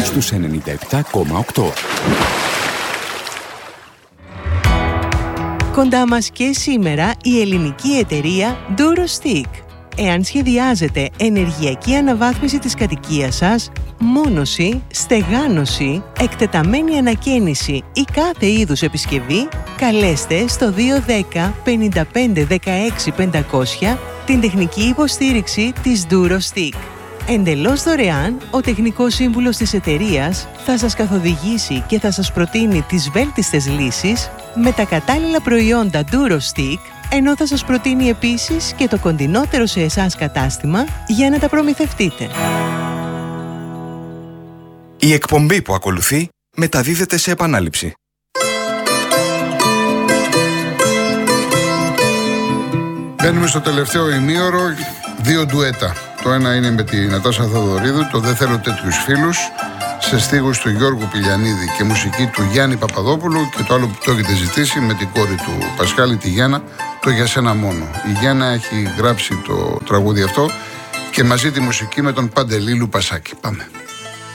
στους 97,8. Κοντά μας και σήμερα η ελληνική εταιρεία Durostick. Εάν σχεδιάζετε ενεργειακή αναβάθμιση της κατοικίας σας, μόνωση, στεγάνωση, εκτεταμένη ανακαίνιση ή κάθε είδους επισκευή, καλέστε στο 210 55 16 500 την τεχνική υποστήριξη της Durostick. Εντελώς δωρεάν, ο τεχνικός σύμβουλος της εταιρείας θα σας καθοδηγήσει και θα σας προτείνει τις βέλτιστες λύσεις με τα κατάλληλα προϊόντα Durostick, ενώ θα σας προτείνει επίσης και το κοντινότερο σε εσάς κατάστημα για να τα προμηθευτείτε. Η εκπομπή που ακολουθεί μεταδίδεται σε επανάληψη. Μπαίνουμε στο τελευταίο ημίωρο, 2 ντουέτα. Το ένα είναι με τη Νατάσα Θοδωρίδου, το «Δεν θέλω τέτοιους φίλους», σε στίχους του Γιώργου Πηλιανίδη και μουσική του Γιάννη Παπαδόπουλου, και το άλλο που το έχετε ζητήσει με την κόρη του Πασχάλη, τη Γιάννα, το «Για σένα μόνο». Η Γιάννα έχει γράψει το τραγούδι αυτό και μαζί τη μουσική με τον Παντελή Λουπασάκη. Πάμε.